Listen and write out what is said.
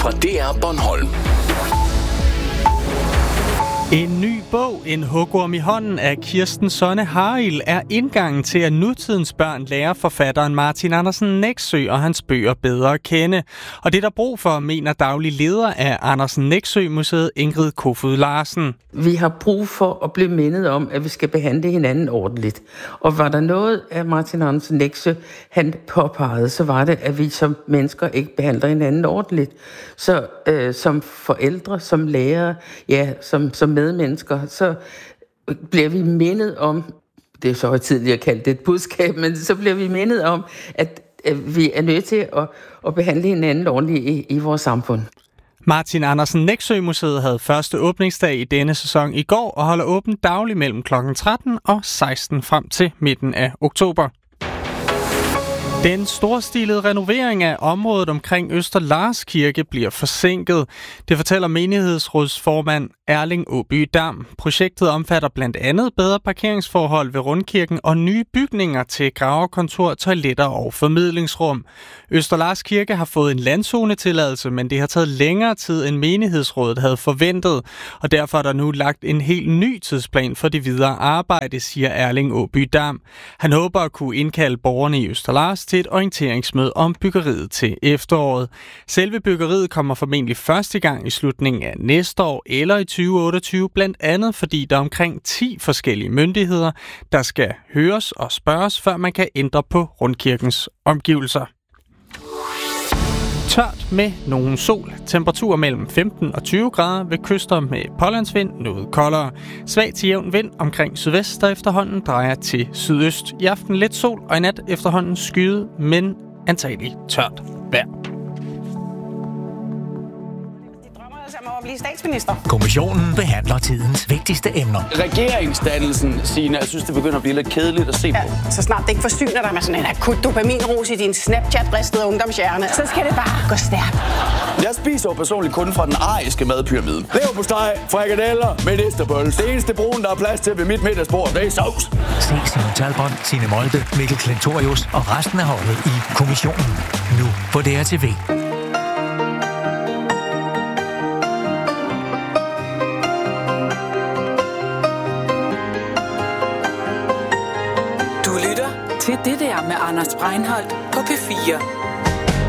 fra DR Bornholm. En ny bog, En hugorm i hånden af Kirsten Sonne Harild, er indgangen til, at nutidens børn lærer forfatteren Martin Andersen Nexø og hans bøger bedre at kende. Og det er der brug for, mener daglig leder af Andersen Nexø Museet, Ingrid Kofod Larsen. Vi har brug for at blive mindet om, at vi skal behandle hinanden ordentligt. Og var der noget af Martin Andersen Nexø, han påpegede, så var det, at vi som mennesker ikke behandler hinanden ordentligt. Så som forældre, som lærere, ja, som medmennesker, så bliver vi mindet om, det er så højtideligt at kalde det et budskab, men så bliver vi mindet om, at vi er nødt til at behandle hinanden ordentligt i vores samfund. Martin Andersen Nexø Museet havde første åbningsdag i denne sæson i går og holder åbent dagligt mellem kl. 13 og 16 frem til midten af oktober. Den storstilede renovering af området omkring Øster Lars Kirke bliver forsinket. Det fortæller menighedsrådsformand Erling Åby Dam. Projektet omfatter blandt andet bedre parkeringsforhold ved Rundkirken og nye bygninger til gravekontor, toiletter og formidlingsrum. Øster Lars Kirke har fået en landzonetilladelse, men det har taget længere tid, end menighedsrådet havde forventet. Og derfor er der nu lagt en helt ny tidsplan for det videre arbejde, siger Erling Åby Dam. Han håber at kunne indkalde borgerne i Øster Lars til et orienteringsmøde om byggeriet til efteråret. Selve byggeriet kommer formentlig først i gang i slutningen af næste år eller i 2028, blandt andet fordi der er omkring 10 forskellige myndigheder, der skal høres og spørges, før man kan ændre på Rundkirkens omgivelser. Tørt med nogen sol. Temperaturer mellem 15 og 20 grader ved kyster med pålandsvind, noget koldere. Svag til jævn vind omkring sydvest, der efterhånden drejer til sydøst. I aften lidt sol, og i nat efterhånden skyet, men antageligt tørt vejr. At blive statsminister. Kommissionen behandler tidens vigtigste emner. Regeringsdannelsen, Signe, jeg synes, det begynder at blive lidt kedeligt at se på. Så snart det ikke forstyrrer dig med sådan en akut dopaminrus i din Snapchat-ristede ungdomshjerne, så skal det bare gå stærkt. Jeg spiser jo personligt kun fra den ariske madpyramide. Leverpostej, frikadeller, medisterbøls. Det eneste brun, der er plads til ved mit middagsbord, det er sovs. Se Simon Talbot, Signe Molde, Mikkel Klentorius og resten af holdet i Kommissionen. Nu på DRTV. Til det der med Anders Breinholt på P4.